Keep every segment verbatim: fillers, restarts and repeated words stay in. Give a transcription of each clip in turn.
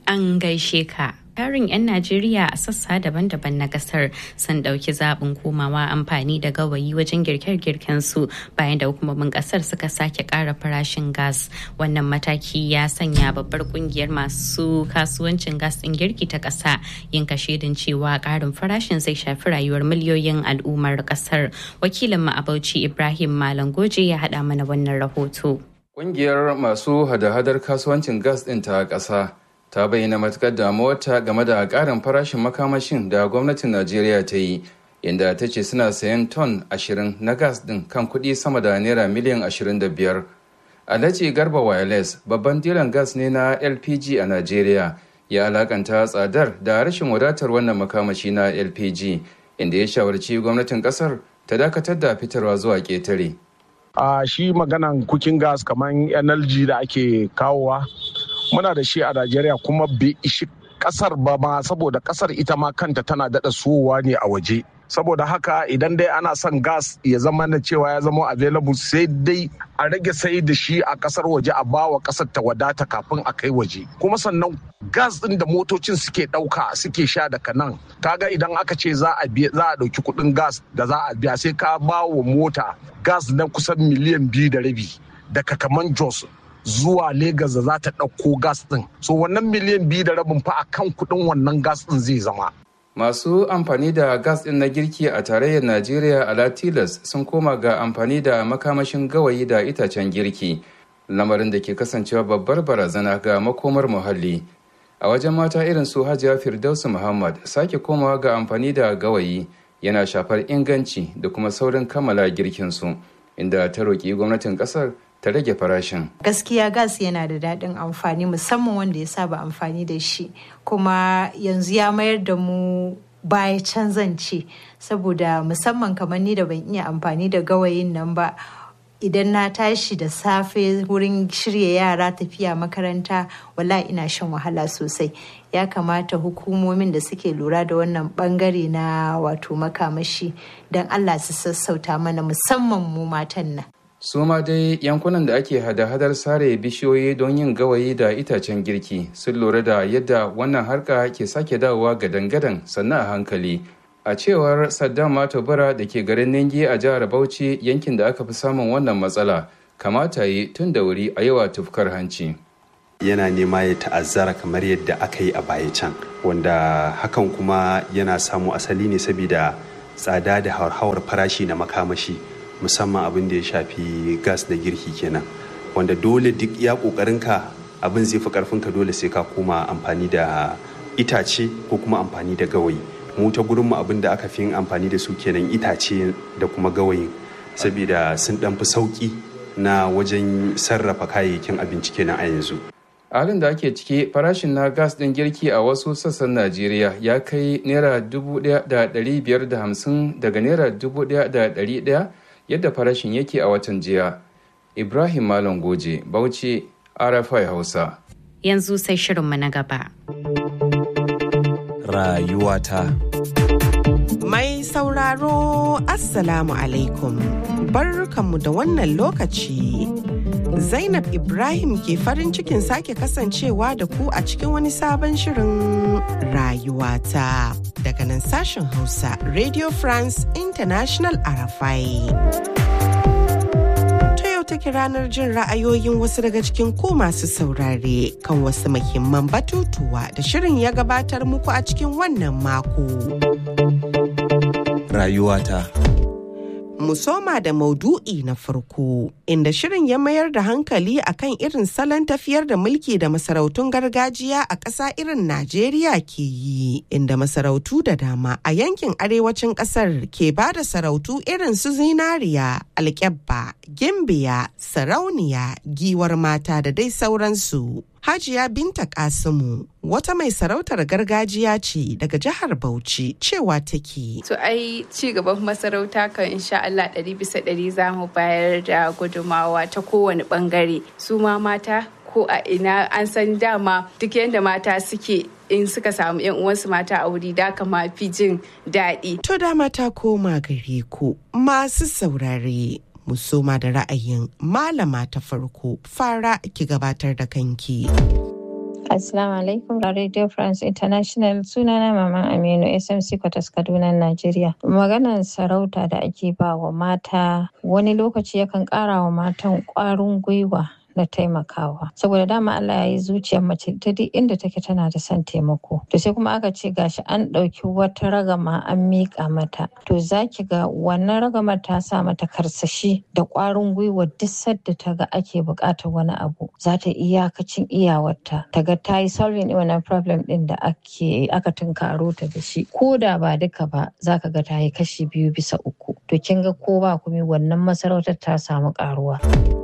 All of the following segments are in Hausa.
An gaishe ka. Tarin 'yan Najeriya a sassa daban-daban na kasar sun ɗauki zaɓin komawa amfani da gawayi wajen girke-girken su bayan da hukumomin kasar suka sake ƙara farashin gas. Wannan mataki ya sanya babbar kungiyar masu kasuwancin gas ɗin girki ta ƙasa yin kashedin cewa ƙarin farashin zai shafi rayuwar miliyoyin al'ummar kasar. Wakilin mu a Bauchi Ibrahim Malam Goje ya haɗa mana wannan rahoto. Kungiyar masu hada-hadar kasuwancin gas ɗin ta ƙasa ta bayyana matukar damuwarta game da ƙarin farashin makamashin da gwamnatin Najeriya ta yi, inda ta ce suna sayan ton ashirin na gas ɗin kan kuɗi sama da naira miliyan ashirin da biyar. Alhaji Garba Wireless, babban dilan gas ne na L P G a Najeriya, ya alakanta tsadar da rashin wadatar wannan makamashi na L P G, inda ya shawarci gwamnatin ƙasar ta dakatar da fitarwa zuwa ƙetare. A shi maganan cooking gas kamar N L G da ake kawowa muna da shi a Najeriya kuma bai ishi kasar ba ma, saboda kasar ita ma kanta tana daɗa sowa ne a waje. Saboda haka idan dai ana son gas ya zama na cewa ya zama available, sai dai a rage sai da shi a kasar waje a bawa kasar ta wadata kafin a kai waje. Kuma sannan gas ɗin da motocin suke ɗauka suke sha daga nan, kaga idan aka ce za a za a ɗauki kuɗin gas da za a biya, sai ka ba wa mota gas na kusan miliyan biyu da rabi daga kaman Jos zuwa Legas da za ta ɗauko gas ɗin. So wannan miliyan biyu da rabin fa a kan kuɗin wannan gas ɗin zai zama. Masu amfani da gas ɗin na girki a tarayyar Najeriya a Latilas sun koma ga amfani da makamashin gawayi da itacen girki, lamarin da ke kasancewa babbar barazana ga makomar muhalli. A wajen mata irin su Hajiya Firdausu Muhammad, sake komawa ga amfani da gawayi yana shafar inganci da kuma saurin kammala girkinsu, inda ta roƙi gwamnatin ƙasar ta rage farashin. Gaskiya gas yana da daɗin amfani, musamman wanda ya saba amfani da shi, kuma yanzu ya mayar da mu baya canzance, saboda musamman kamar ni da ban iya amfani da gawayin nan ba, idan na tashi da safe wurin shirya yara tafiya makaranta, wallahi ina shan wahala sosai. Ya kamata hukumomin da suke lura da wannan bangare na wato makamashi don Allah su sassauta mana, musamman mu matan nan. Su ma dai yankunan da ake hada-hadar sare bishiyoyi don yin gawayi da itacen girki sun lura da yadda wannan harka ke sake dawowa gadan-gadan sannan a hankali. A cewar Saddam Matobara da ke garin Ningi a jihar Bauchi, yankin da aka fi samun wannan matsala, kamata yi tun da wuri a yawa tufkar hanci. Yana nema ya ta'azzara kamar yadda aka yi a baya can, wanda hakan kuma yana samu asali ne saboda tsada da hauhawar farashi na makamashi, musamman abin da ya shafi gas na girki kenan, wanda dole duk ya kokarinka abin zai fi karfinka, dole sai ka koma amfani da itace ko kuma amfani da gawayi. Mu ta gurinmu abin da aka fi yin amfani da su kenan itace da kuma gawayin, saboda sun dan fi sauki na wajen sarrafa kayayyakin abinci kenan a yanzu. A halin da ake ciki, farashin na gas ɗin girki a wasu sassan Najeriya ya kai naira dubu ɗaya da ɗari biyar da hamsin daga naira dubu ɗaya da ɗari ɗaya yadda farashin yake a watan jiya. Ibrahim Malam Goje, Bauchi, R F I Hausa. Yanzu sai shirinmu na gaba. Rayuwata. Mai sauraro, Assalamu alaikum. Barkanmu da wannan lokaci. Zainab Ibrahim ke farin cikin sake kasancewa da ku a cikin wani sabon shirin Rayuwata daga nan sashen Hausa Radio France International R F I. Ta yau take ranar jin ra'ayoyin wasu daga cikin ku masu saurare kan wasu muhimman batutuwa da shirin ya gabatar muku a cikin wannan mako. Rayuwata. Mu soma da maudu'i na farko, inda shirin ya mayar da hankali akan irin salon tafiyar da mulki da masarautun gargajiya a ƙasa irin Najeriya ke yi, inda masarautu da dama a yankin arewacin ƙasar ke ba da sarautu irin su zinariya, alƙyabba, gimbiya, sarauniya, giwar mata da dai sauransu. Hajiya Binta Kasimu, wata mai sarautar gargajiya ce daga jihar Bauchi, cewa take. To ai ci gaban masarauta kan insha Allah ɗari bisa ɗari za mu bayar da gudumawa ta kowane ɓangare. Su ma mata ko a ina an san dama duk yadda mata suke in suka samu yan uwansu mata a wuri da kama fi jin daɗi. To dama ta koma gare ku masu saurare. Mu soma da ra'ayin malama ta farko, fara ki gabatar da kanki. Assalamu alaikum Radio France International, sunana Maman Aminu S M C Kwatas Kaduna Najeriya. Maganar sarauta da ake ba wa mata wani lokaci yakan ƙara wa matan ƙwarin gwiwa na taimakawa, saboda dama Allah ya yi zuciyar mace ta duk inda take tana da son taimako. To sai kuma aka ce gashi an ɗauki wata ragama an miƙa mata, to zaki ga wannan ragamar ta sa mata karsashi da ƙwarin gwiwa duk sadda ta ga ake buƙatar wani abu za ta iyakacin iyawarta ta ga ta yi solving wannan problem ɗin da ake aka tunkaro ta da shi, ko da ba duka ba za ka ga ta yi kashi biyu bisa uku. To kin ga ko ba kuma wannan masarautar ta samu ƙaruwa.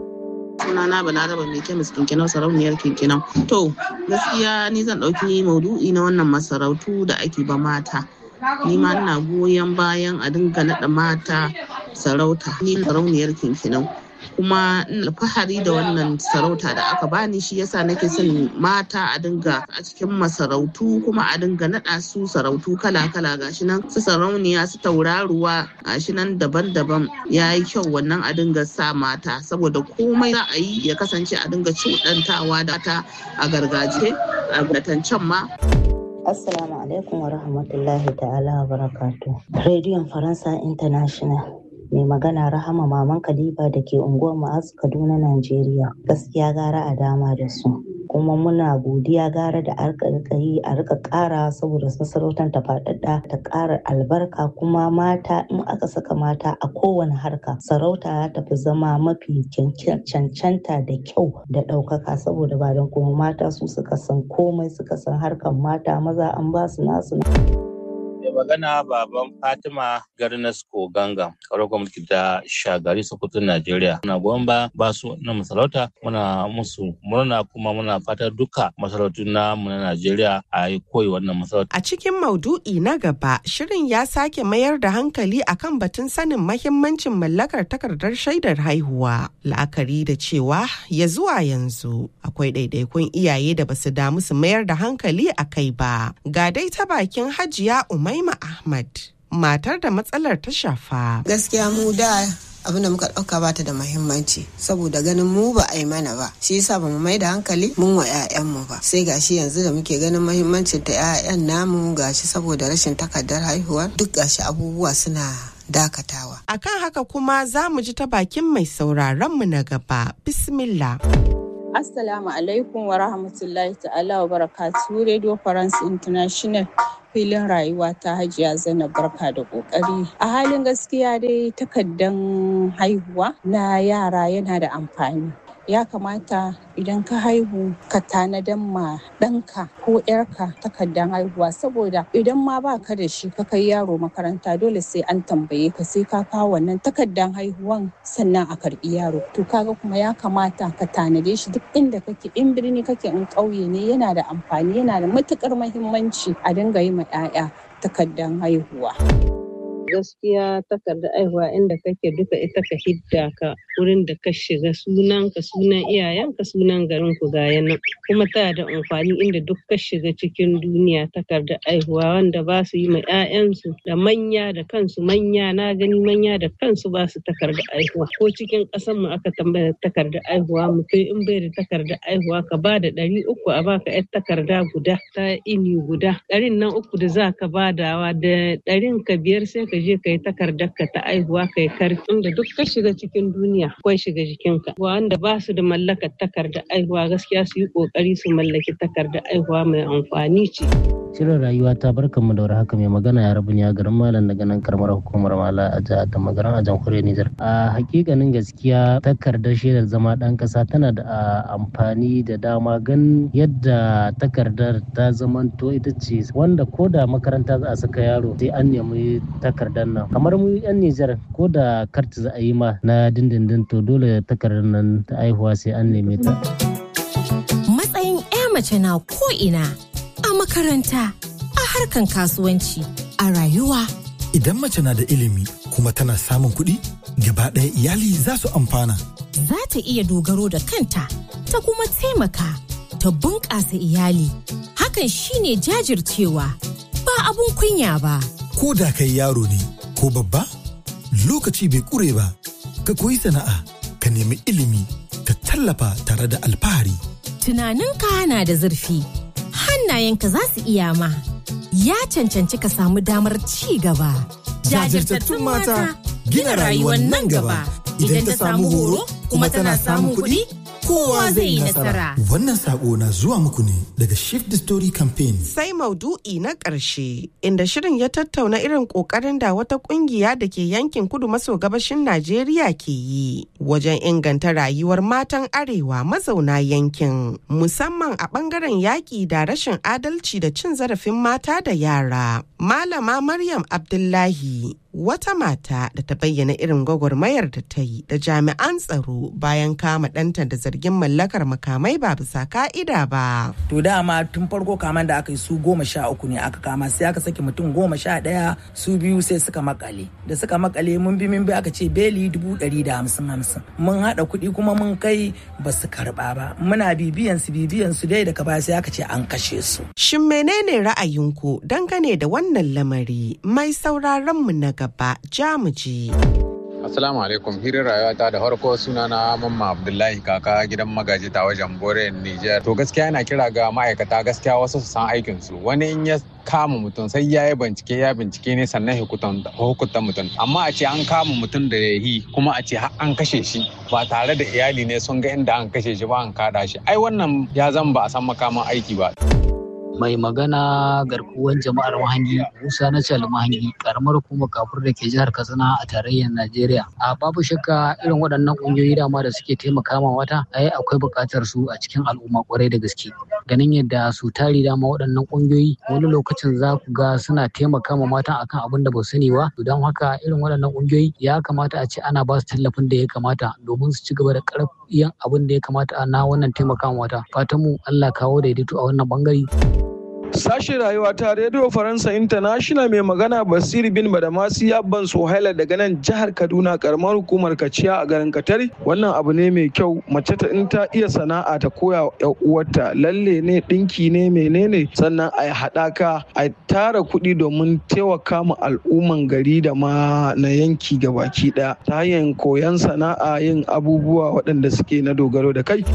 Sunana Balaraba mai kemis kinkinau sarauniyar kinkinau. To gaskiya ni zan ɗauki maudu'i na wannan masarautu da ake ba mata. Ni ma ina goyon bayan a dinga naɗa mata sarauta. Ni sarauniyar kinkinau. Kuma ina alfahari da wannan sarauta da aka bani, shi yasa nake son mata a dinga a cikin masarautu, kuma a dinga naɗa su sarautu kala-kala. Gashi nan su sarauniya, su tauraruwa, gashi nan daban-daban. Ya yi kyau wannan a dinga sa mata, saboda komai za a yi ya kasance a dinga cuɗantawa da ta a gargajiya a gatancen ma. Assalamu alaikum wa rahmatullahi ta'ala wa barakatuh. Rediyon Faransa International. Mai magana Rahama Maman Khalifa da ke unguwar Ma'az Kaduna Najeriya. Gaskiya gara a dama da su. Kuma muna godiya gara da arka yi a rika ƙara, saboda masarautar ta faɗaɗa ta ƙara albarka. Kuma mata, in aka saka mata a kowane harka, sarauta ta fi zama mafi cancanta da kyau da ɗaukaka, saboda ba don kuma mata su suka san komai, suka san harkan mata, maza an ba su nasu. Mai magana baban Fatima Garnasko Ganga, kawar gwamnati ta Shagari Sokoto Najeriya. Muna goyon ba ba su na masarauta, muna musu murna, kuma muna fatar duka masarautu na mu na Najeriya a yi koyi wannan masarauta. A cikin maudu'i na gaba, shirin ya sake mayar da hankali akan batun sanin mahimmancin mallakar takardar shaidar haihuwa. La'akari da cewa ya zuwa yanzu akwai ɗaiɗaikun iyaye da basu damu su mayar da hankali a kai ba. Ga dai ta bakin Hajiya Umar Maima Ahmad, matar da matsalar ta shafa. Gaskiya mu da abin da muka ɗauka bata da muhimmanci, saboda ganin mu ba a yi mana ba, shi yasa ba mu mai da hankali mun wa 'ya'yanmu ba. Sai gashi yanzu da muke ganin muhimmancin ta 'ya'yan namu, gashi saboda rashin takardar haihuwa duk gashi abubuwa suna dakatawa. Akan haka kuma za mu ji ta bakin mai sauraron mu na gaba. Bismillah. Assalamu alaikum wa rahmatullahi ta'ala wa barakatuhu. Radio France International, filin rayuwa ta Hajiya Zainab, barka da kokari. A halin gaskiya dai takardan haihuwa na yara yana da amfani. Ya kamata idan ka haihu ka tanadan ma ɗanka ko ‘yarka takardan haihuwa, saboda idan ma ba ka da shi ka kai yaro makaranta dole sai an tambaye ka, sai ka kawo wannan takardan haihuwan sannan a karɓi yaro. To kaga kuma ya kamata ka tanade shi duk inda kake, in birni kake in ƙauye ne, yana da amfani, yana da matuƙar muhimmanci a dinga yi ma 'ya'ya takardan haihuwa. Gaskiya takardar aihuwa inda kake duka ita ka hidda ka wurin da ka shiga, sunan ka, sunan iyayenka, sunan garin ku ga yanan. Kuma tana da amfani inda duk ka shiga cikin duniya, takardar aihuwa wanda ba su yi ma 'ya'yansu da manya da kansu. Manya na gani manya da kansu ba su takardar aihuwa. Ko cikin ƙasar mu aka tambaya takardar aihuwa, mutum in bai da takardar aihuwa ka ba da ɗari uku a baka 'yar takarda guda ta ini guda. Ɗarin nan uku da za ka badawa da ɗarin ka biyar sai ka je ka yi takardar ka ta aihuwa ka yi karfi, inda duk ka shiga cikin duniya akwai shiga jikinka. Wanda ba su da mallakar takardar aihuwa gaskiya su yi kokari su mallaki takardar aihuwa mai amfani ce. Shirin rayuwa ta barkanmu da haka, mai magana ya rabu ne a garin Malam daga nan karamar hukumar Mala a jihar da magaran a jamhuriyar Nijar. A hakikanin gaskiya takardar shaidar zama ɗan ƙasa tana da amfani da dama, gan yadda takardar ta zamanto ita ce wanda ko da makaranta za a saka yaro sai an nemi takardar nan. Kamar mu yan Nijar ko da karti za a yi ma na dindindin to dole takardar nan ta aihuwa sai an neme ta. Matsayin 'ya mace na ko ina, a makaranta, a harkan kasuwanci, a rayuwa. Idan mace na da ilimi kuma tana samun kuɗi, gaba ɗaya iyali za su amfana. Za ta iya dogaro da kanta, ta kuma taimaka, ta bunƙasa iyali. Hakan shine jajircewa, ba abun kunya ba. Ko da kai yaro ne ko babba, lokaci bai ƙure ba. Ka koyi sana'a, ka nemi ilimi, ka tallafa tare da alfahari. tunaninka na da zurfi, hannayenka za su iya ma. Ya cancanci ka samu damar ci gaba. Jajirtattun mata gina rayuwar nan gaba. Idan ta samu horo kuma tana samun kuɗi, kowa zai yi nasara. Wannan sako na zuwa muku ne daga Shift the Story Campaign. Sai maudu'i na ƙarshe inda shirin ya tattauna irin ƙoƙarin da wata ƙungiya da ke yankin kudu maso gabashin Najeriya ke yi wajen inganta rayuwar matan arewa mazauna yankin, musamman a ɓangaren yaƙi da rashin adalci da cin zarafin mata da yara. Malama Maryam Abdullahi wata mata da ta bayyana irin gwagwarmayar da ta yi da jami'an tsaro bayan kama ɗanta da zargin mallakar makamai ba bisa ka'ida ba. To dama tun farko kaman da aka yi su goma sha uku ne aka kama, sai aka saki mutum goma sha ɗaya, su biyu sai suka makale. Da suka makale mun bi mun bi aka ce beli dubu ɗari da hamsin hamsin. Mun haɗa kuɗi kuma mun kai ba su karɓa ba. Muna bibiyan su bibiyan su dai daga baya sai aka ce an kashe su. Shin menene ra'ayinku dangane da wannan lamari? Mai sauraron mu na gaba jamuji. Assalamu alaikum, hirin rayuwata da harko sunana Mamma Abdullahi kaka gidan magaji ta wajen Bore Niger. To gaskiya yana kira ga ma'aikata gaskiya wasu su san aikin su. Wani in ya kama mutum sai ya yi bincike ya bincike ne sannan hukunta mutum. Amma a ce an kama mutum da yahi kuma a ce an kashe shi ba tare da iyali ne sun ga inda an kashe shi ba an kada shi. Ai wannan ya zan ba a san makaman aiki ba. Mai magana garkuwan jama'ar Mahangi Musa na Cali Mahangi karamar hukumar kafur da ke jihar Katsina a tarayyar Najeriya. A babu shakka irin waɗannan ƙungiyoyi dama da suke taimaka ma wata ai akwai buƙatar su a cikin al'umma ƙwarai da gaske. Ganin yadda su tari dama waɗannan ƙungiyoyi wani lokacin za ku ga suna taimaka ma mata akan abin da ba su sani ba. Don haka irin waɗannan ƙungiyoyi ya kamata a ce ana ba su tallafin da ya kamata domin su ci gaba da ƙarfiyan abin da ya kamata na wannan taimaka ma wata. Fatan mu Allah kawo daidaito a wannan bangare. Sashen rayuwa ta Radio Faransa International mai magana Basir bin Badamasi Abban Sohaila daga nan jihar Kaduna karamar hukumar Kaciya a garin Katari. Wannan abu ne mai kyau, mace ta in ta iya sana'a ta koya wa uwarta, lalle ne dinki ne menene, sannan a haɗaka a tara kuɗi domin taimaka ma al'umman gari da ma na yanki gabaki ɗaya ta hanyar koyon sana'a, yin abubuwa waɗanda suke na dogaro da kai.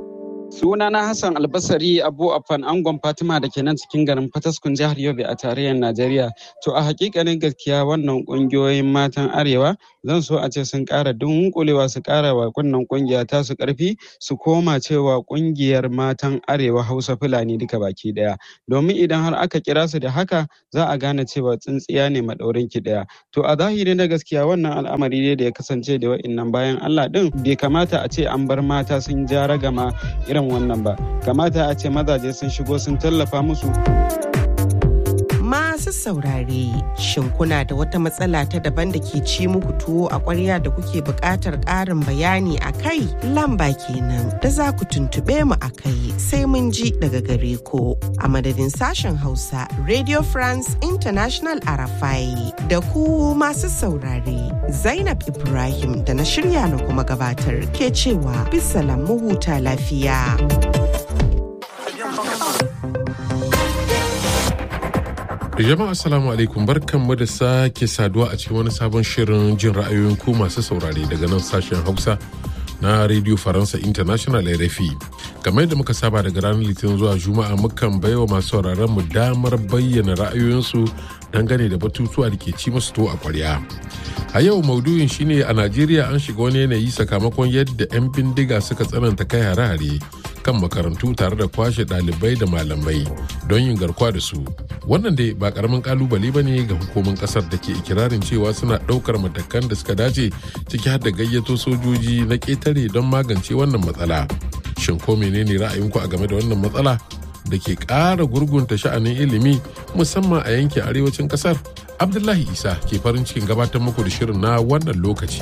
Sunana Hassan Albasari Abu Afan Angon Fatima da ke nan cikin garin Fataskun jihar Yobe a tarayyar Najeriya. To a hakikanin gaskiya wannan kungiyoyin matan Arewa zan so a ce sun ƙara dunkulewa su ƙara wa wannan kungiya ta su ƙarfi su koma cewa kungiyar matan Arewa Hausa Fulani duka baki daya. Domin idan har aka kira su da haka za a gane cewa tsintsiya ne madaurin ki daya. To a zahiri na gaskiya wannan al'amari ne da ya kasance da wa'innan bayan Allah din bai kamata a ce an bar mata sun ja ragama irin wannan ba, kamata a ce mazaje sun shigo sun tallafa musu. Masu saurare, shin kuna da wata matsala ta daban da ke ci muku tuwo a ƙwarya da kuke buƙatar ƙarin bayani a kai? Lamba kenan da za ku tuntuɓe mu a kai sai mun ji daga gare ku. A madadin sashen Hausa Radio France International Arafai da ku masu saurare, Zainab Ibrahim da na shirya na kuma gabatar ke cewa bisalam mu huta lafiya. Jama'a assalamu alaikum, barkanmu da sake saduwa a cikin wani sabon shirin jin ra'ayoyin ku masu saurare daga nan sashen Hausa na Radio Faransa International R F I. Kamar yadda muka saba daga ranar Litinin zuwa Juma'a mukan baiwa masu sauraron mu damar bayyana ra'ayoyinsu dangane da batutuwa da ke ci musu to a ƙwarya. A yau maudu'in shine a Najeriya an shiga wani yanayi sakamakon yadda 'yan bindiga suka tsananta kai hare-hare kan makarantu tare da kwashe ɗalibai da malamai don yin garkuwa da su. Wannan dai ba karamin kalubale ba ne ga hukumin kasar da ke ikirarin cewa suna ɗaukar matakan da suka dace ciki har da gayyato sojoji na ƙetare don magance wannan matsala. Shin ko menene ra'ayinku a game da wannan matsala da ke ƙara gurgunta sha'anin ilimi musamman a yankin arewacin kasar? Abdullahi Isa ke farin cikin gabatar muku da shirin na wannan lokaci.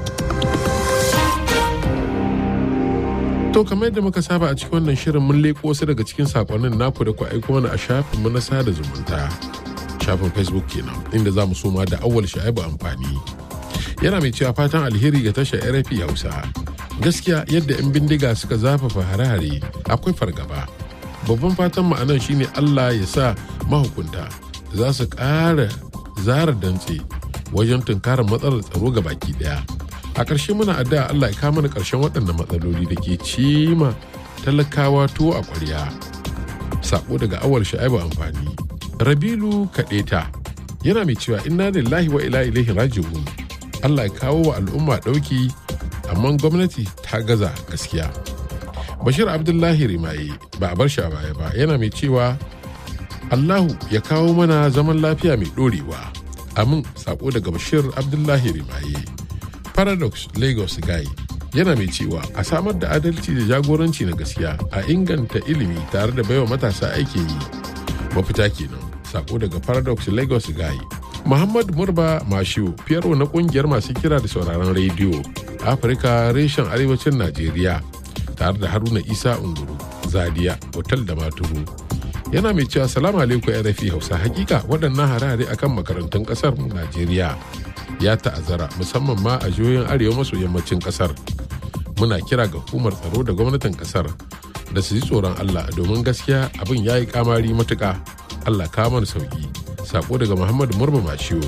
To kamar yadda muka saba a cikin wannan shirin mun leko wasu daga cikin sakonnin naku da ku aiko mana a shafin mu na sada zumunta. Shafin Facebook kenan inda za mu soma da Awwal Sha'ibu Amfani. Yana mai cewa fatan alheri ga tashar R F I Hausa. Gaskiya yadda 'yan bindiga suka zafafa hare-hare akwai fargaba. Babban fatan mu anan shine Allah ya sa mahukunta za su ƙara zara dantse wajen tunkarar matsalar tsaro ga baki daya. A ƙarshe muna addu'a Allah ya kawo mana ƙarshen waɗannan matsaloli da ke cima talakawa tuwo a ƙwarya. Sako daga awal sha'ibu amfani. Rabilu Kaɗeta yana mai cewa inna lillahi wa ila ilaihi raji'un. Allah ya kawo wa al'umma ɗauki amma gwamnati ta gaza gaskiya. Bashir Abdullahi Rimaye ba a bar shi a baya ba yana mai cewa Allahu ya kawo mana zaman lafiya mai ɗorewa. Amin. Sako daga Bashir Abdullahi Rimaye. Paradox Lagos Guy yana mai cewa a samar da adalci da jagoranci na gaskiya, a inganta ilimi tare da baiwa matasa aikin yi. Mafita kenan. Sako daga Paradox Lagos Guy. Muhammad Murba Mashiu, fiyarwa na kungiyar masu kira da sauraron rediyo Afirka reshen arewacin Najeriya, tare da Haruna Isa Unguru, Zadia, Hotel da Maturu. Yana mai cewa salamu alaikum R F I Hausa, hakika waɗannan hare-hare akan makarantun ƙasar Najeriya ya ta'azzara musamman ma a jihohin arewa maso yammacin ƙasar. Muna kira ga hukumar tsaro da gwamnatin ƙasar da su ji tsoron Allah domin gaskiya abin ya yi kamari matuƙa. Allah ka mana sauki. Sako daga Muhammad Murba Mashiwo.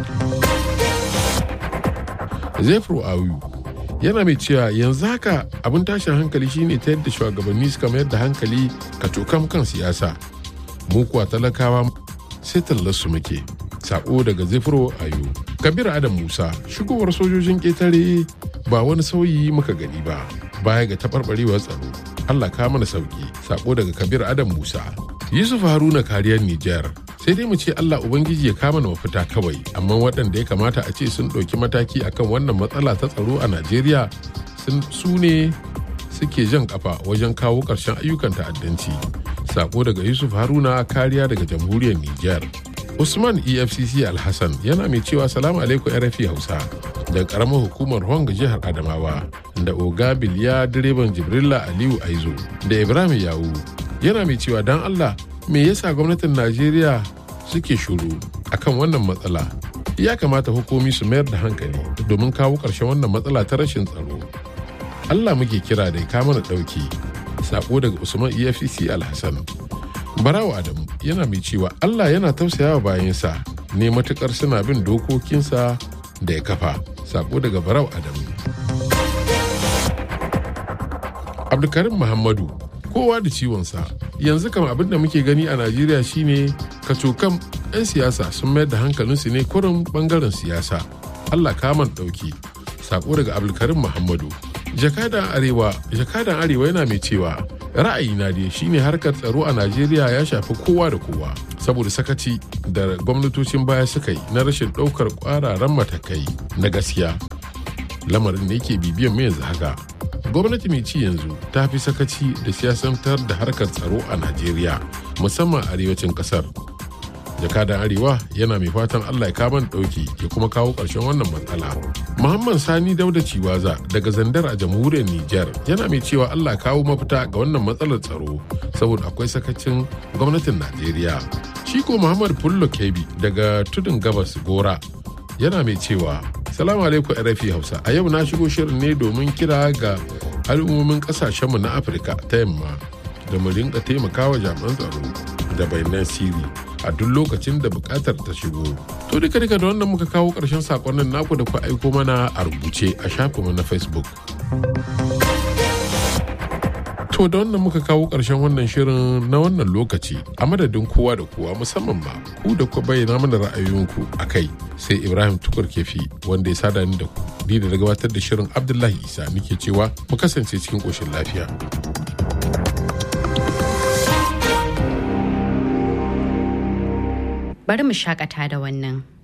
Zefro Awu yana mai cewa yanzu haka abin tashin hankali shine ta yadda shugabanni suka mayar da hankali ka tokam kan siyasa. Mu kuwa talakawa sai tallarsu muke. Sako daga Zefro Awu. Kabir Adam Musa, shigowar sojojin ƙetare ba wani sauyi muka gani ba baya ga taɓarɓarewar tsaro. Allah ka mana sauki. Sako daga Kabir Adam Musa. Yusuf Haruna kariyar Nijar. Sai dai mu ce Allah Ubangiji ya kama na mafita kawai, amma waɗanda ya kamata a ce sun ɗauki mataki akan wannan matsala ta tsaro a Najeriya su ne suke jan kafa wajen kawo ƙarshen ayyukan ta'addanci. Sako daga Yusuf Haruna kariya daga jamhuriyar Nijar. Usman E F C C Alhassan yana mai cewa salamu alaikum R F I Hausa daga ƙaramar hukumar Hong jihar Adamawa, da Oga Biliya direban Jibrilla Aliyu Aizo da Ibrahim Yawu. Yana mai cewa don Allah me yasa gwamnatin Najeriya suke shuru akan wannan matsala. Ya kamata hukumi su mayar da hankali domin kawo ƙarshen wannan matsala ta rashin tsaro. Allah muke kira da ya kama na ɗauki. Sako daga Usman E F C C Alhassan. Barawa Adamu yana mai cewa Allah yana tausayawa bayansa ne matukar suna bin dokokinsa da ya kafa. Sako daga Barawa Adamu. Abdulkarim Muhammadu, kowa da ciwonsa. Yanzu kam abin da muke gani a Najeriya shine kacokan 'yan siyasa sun mayar da hankalinsu ne kurin bangaren siyasa. Allah kaman ɗauki. Sako daga Abdulkarim Muhammadu. Jakadan Arewa, Jakadan Arewa yana mai cewa ra'ayina dai shine harkar tsaro a Najeriya ya shafi kowa da kowa saboda sakaci da gwamnatocin baya suka yi na rashin ɗaukar ƙwararan matakai na gaskiya. Lamarin da yake bibiyan mai yanzu haka. Gwamnati mai ci yanzu ta fi sakaci da siyasantar da harkar tsaro a Najeriya, musamman arewacin kasar. Jakadan Arewa yana mai fatan Allah ya kaman ɗauki ya kuma kawo ƙarshen wannan matsala. Muhammad Sani Dauda Ciwaza daga Zandar a jamhuriyar Nijar yana mai cewa Allah kawo mafita ga wannan matsalar tsaro saboda akwai sakacin gwamnatin Najeriya. Shi ko Muhammad Fullo Kebi daga Tudun Gabas Gora yana mai cewa Salamu alaikum R F I Hausa. A yau na shigo shirin ne domin kira ga al'ummomin kasashenmu na Afirka ta yamma da mu rinka taimakawa jami'an tsaro da bayanan sirri a duk lokacin da bukatar ta shigo. To duka duka da wannan muka kawo ƙarshen sakonnin naku da ku aiko mana a rubuce a shafinmu na Facebook. To da wannan muka kawo ƙarshen wannan shirin na wannan lokaci a madadin kowa da kowa musamman ma ku da ku bayyana mana ra'ayoyinku a kai sai Ibrahim Tukur Kefi wanda ya sada ni da ku. Ni da gabatar da shirin Abdullahi Isa nake cewa mu kasance cikin ƙoshin lafiya. Bari mu shakata da wannan.